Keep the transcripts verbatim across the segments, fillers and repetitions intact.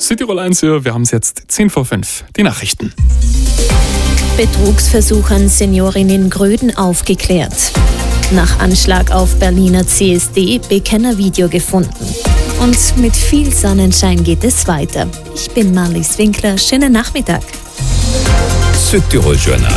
Südtirol eins, wir haben es jetzt zehn vor fünf. Die Nachrichten. Betrugsversuch an Seniorin in Gröden aufgeklärt. Nach Anschlag auf Berliner C S D Bekennervideo gefunden. Und mit viel Sonnenschein geht es weiter. Ich bin Marlies Winkler. Schönen Nachmittag. Südtirol Journal.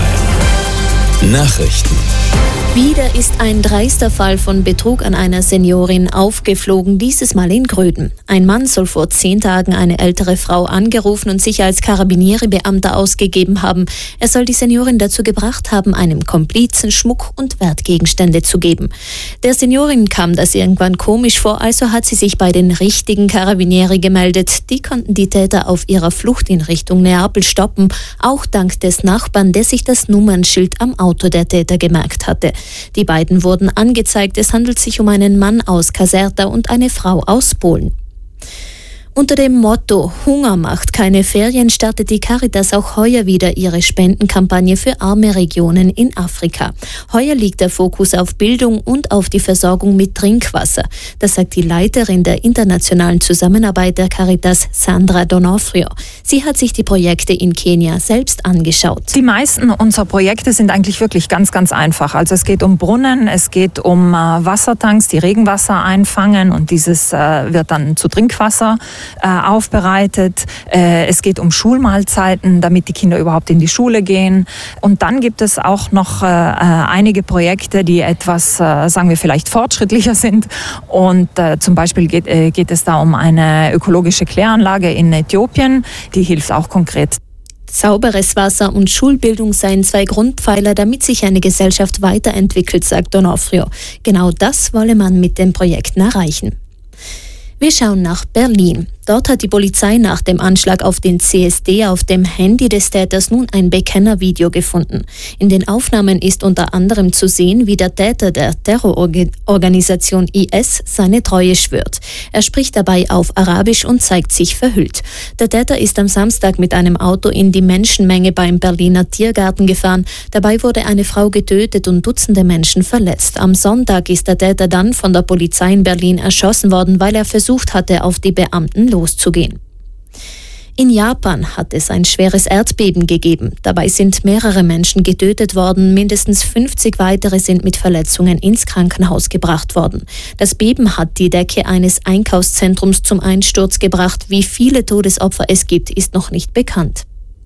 Nachrichten. Wieder ist ein dreister Fall von Betrug an einer Seniorin aufgeflogen, dieses Mal in Gröden. Ein Mann soll vor zehn Tagen eine ältere Frau angerufen und sich als Carabinieri-Beamter ausgegeben haben. Er soll die Seniorin dazu gebracht haben, einem Komplizen Schmuck und Wertgegenstände zu geben. Der Seniorin kam das irgendwann komisch vor, also hat sie sich bei den richtigen Carabinieri gemeldet. Die konnten die Täter auf ihrer Flucht in Richtung Neapel stoppen, auch dank des Nachbarn, der sich das Nummernschild am Auto der Täter gemerkt hatte. Die beiden wurden angezeigt. Es handelt sich um einen Mann aus Caserta und eine Frau aus Polen. Unter dem Motto Hunger macht keine Ferien startet die Caritas auch heuer wieder ihre Spendenkampagne für arme Regionen in Afrika. Heuer liegt der Fokus auf Bildung und auf die Versorgung mit Trinkwasser. Das sagt die Leiterin der internationalen Zusammenarbeit der Caritas, Sandra D'Onofrio. Sie hat sich die Projekte in Kenia selbst angeschaut. Die meisten unserer Projekte sind eigentlich wirklich ganz, ganz einfach. Also es geht um Brunnen, es geht um äh, Wassertanks, die Regenwasser einfangen und dieses äh, wird dann zu Trinkwasser aufbereitet. Es geht um Schulmahlzeiten, damit die Kinder überhaupt in die Schule gehen. Und dann gibt es auch noch einige Projekte, die etwas, sagen wir, vielleicht fortschrittlicher sind. Und zum Beispiel geht, geht es da um eine ökologische Kläranlage in Äthiopien. Die hilft auch konkret. Sauberes Wasser und Schulbildung seien zwei Grundpfeiler, damit sich eine Gesellschaft weiterentwickelt, sagt D'Onofrio. Genau das wolle man mit den Projekten erreichen. Wir schauen nach Berlin. Dort hat die Polizei nach dem Anschlag auf den C S D auf dem Handy des Täters nun ein Bekennervideo gefunden. In den Aufnahmen ist unter anderem zu sehen, wie der Täter der Terrororganisation I S seine Treue schwört. Er spricht dabei auf Arabisch und zeigt sich verhüllt. Der Täter ist am Samstag mit einem Auto in die Menschenmenge beim Berliner Tiergarten gefahren. Dabei wurde eine Frau getötet und Dutzende Menschen verletzt. Am Sonntag ist der Täter dann von der Polizei in Berlin erschossen worden, weil er versucht hatte, auf die Beamten loszugehen. In Japan hat es ein schweres Erdbeben gegeben. Dabei sind mehrere Menschen getötet worden. Mindestens fünfzig weitere sind mit Verletzungen ins Krankenhaus gebracht worden. Das Beben hat die Decke eines Einkaufszentrums zum Einsturz gebracht. Wie viele Todesopfer es gibt, ist noch nicht bekannt.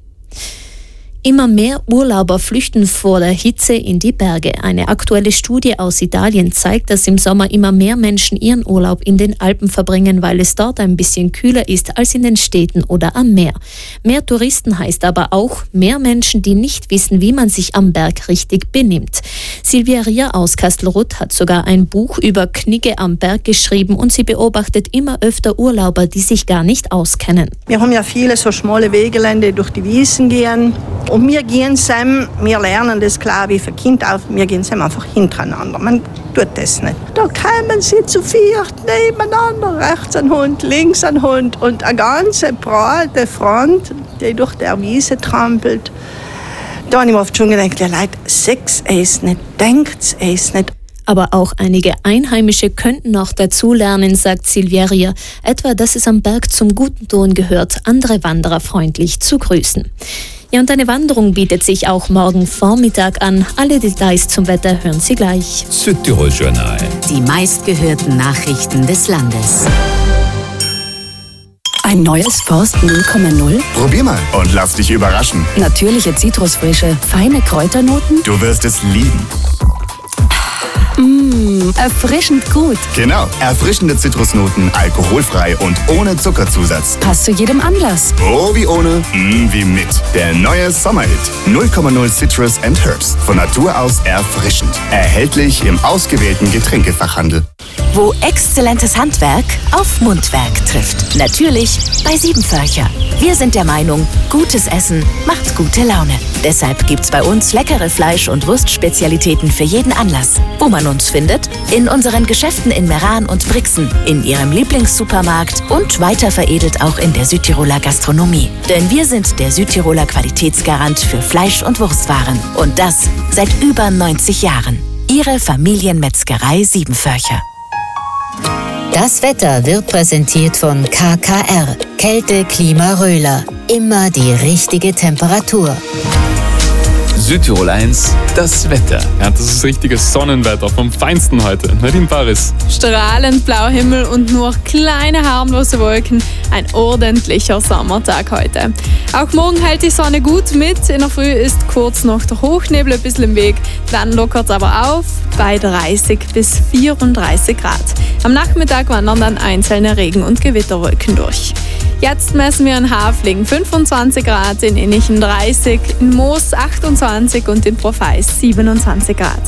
Immer mehr Urlauber flüchten vor der Hitze in die Berge. Eine aktuelle Studie aus Italien zeigt, dass im Sommer immer mehr Menschen ihren Urlaub in den Alpen verbringen, weil es dort ein bisschen kühler ist als in den Städten oder am Meer. Mehr Touristen heißt aber auch mehr Menschen, die nicht wissen, wie man sich am Berg richtig benimmt. Silvia Rier aus Kastelruth hat sogar ein Buch über Knigge am Berg geschrieben und sie beobachtet immer öfter Urlauber, die sich gar nicht auskennen. Wir haben ja viele so schmale Wegelände durch die Wiesen gehen. Und wir gehen zusammen, wir lernen das, glaube ich, für Kinder auf, wir gehen zusammen einfach hintereinander. Man tut das nicht. Da kommen sie zu viert nebeneinander, rechts ein Hund, links ein Hund und eine ganze breite Front, die durch die Wiese trampelt. Da habe ich mir oft schon gedacht, ja Leute, seht es nicht, denkt es nicht. Aber auch einige Einheimische könnten noch dazulernen, sagt Silvia Rier. Etwa, dass es am Berg zum guten Ton gehört, andere Wanderer freundlich zu grüßen. Ja, und eine Wanderung bietet sich auch morgen Vormittag an. Alle Details zum Wetter hören Sie gleich. Südtirol Journal. Die meistgehörten Nachrichten des Landes. Ein neues Forst null Komma null? Probier mal und lass dich überraschen. Natürliche Zitrusfrische, feine Kräuternoten? Du wirst es lieben. Mmh, erfrischend gut. Genau, erfrischende Zitrusnoten, alkoholfrei und ohne Zuckerzusatz. Passt zu jedem Anlass. Oh, wie ohne, mm, wie mit. Der neue Sommerhit. null Komma null Citrus and Herbs. Von Natur aus erfrischend. Erhältlich im ausgewählten Getränkefachhandel. Wo exzellentes Handwerk auf Mundwerk trifft. Natürlich bei Siebenvölcher. Wir sind der Meinung, gutes Essen macht gute Laune. Deshalb gibt's bei uns leckere Fleisch- und Wurstspezialitäten für jeden Anlass. Wo man uns findet? In unseren Geschäften in Meran und Brixen, in Ihrem Lieblingssupermarkt und weiter veredelt auch in der Südtiroler Gastronomie. Denn wir sind der Südtiroler Qualitätsgarant für Fleisch- und Wurstwaren. Und das seit über neunzig Jahren. Ihre Familienmetzgerei Siebenvölcher. Das Wetter wird präsentiert von K K R. Kälte, Klima, Röhler. Immer die richtige Temperatur. Südtirol eins, das Wetter. Ja, das ist richtiges Sonnenwetter vom Feinsten heute. Nadine Paris. Strahlend blauer Himmel und nur kleine harmlose Wolken. Ein ordentlicher Sommertag heute. Auch morgen hält die Sonne gut mit. In der Früh ist kurz noch der Hochnebel ein bisschen im Weg. Dann lockert es aber auf bei dreißig bis vierunddreißig Grad. Am Nachmittag wandern dann einzelne Regen- und Gewitterwolken durch. Jetzt messen wir in Hafling fünfundzwanzig Grad, in Innichen dreißig, in Moos achtundzwanzig und in Profeis siebenundzwanzig Grad.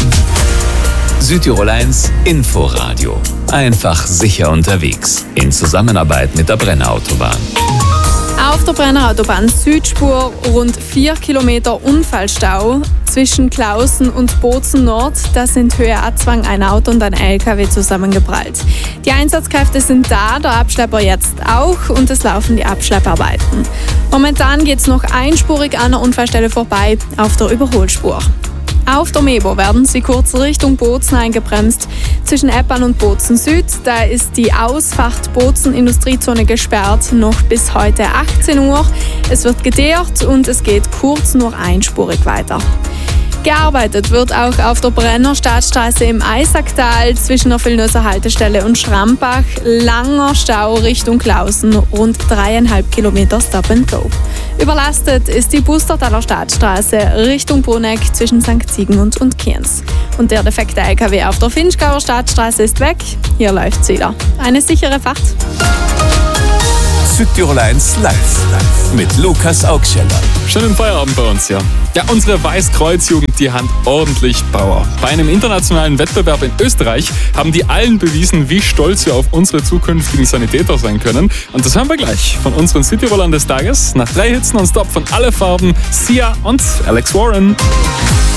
Südtirol eins Inforadio. Einfach sicher unterwegs. In Zusammenarbeit mit der Brenner Autobahn. Auf der Brenner Autobahn Südspur rund vier Kilometer Unfallstau zwischen Klausen und Bozen Nord. Da sind Höhe A-Zwang ein Auto und ein L K W zusammengeprallt. Die Einsatzkräfte sind da, der Abschlepper jetzt auch und es laufen die Abschlepparbeiten. Momentan geht es noch einspurig an der Unfallstelle vorbei auf der Überholspur. Auf der Mebo werden sie kurz Richtung Bozen eingebremst. Zwischen Eppan und Bozen Süd, da ist die Ausfahrt Bozen Industriezone gesperrt, noch bis heute achtzehn Uhr. Es wird geteert und es geht kurz nur einspurig weiter. Gearbeitet wird auch auf der Brenner Stadtstraße im Eisacktal zwischen der Villnöser Haltestelle und Schrampach. Langer Stau Richtung Klausen, rund dreieinhalb Kilometer Stop and Go. Überlastet ist die Bustertaler Stadtstraße Richtung Bruneck zwischen Sankt Sigmund und Kienz. Und der defekte L K W auf der Finchgauer Stadtstraße ist weg. Hier läuft's wieder. Eine sichere Fahrt. Südtirol eins live mit Lukas Augscheller. Schönen Feierabend bei uns, ja. Ja, unsere Weißkreuz-Jugend, die hat ordentlich Power. Bei einem internationalen Wettbewerb in Österreich haben die allen bewiesen, wie stolz wir auf unsere zukünftigen Sanitäter sein können. Und das hören wir gleich von unseren Südtirolern des Tages. Nach drei Hits nonstop von Alle Farben, Sia und Alex Warren.